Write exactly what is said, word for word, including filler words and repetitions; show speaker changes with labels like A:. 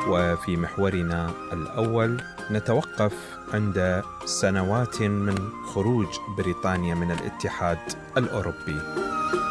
A: وفي محورنا الأول نتوقف عند سنوات من خروج بريطانيا من الاتحاد الأوروبي.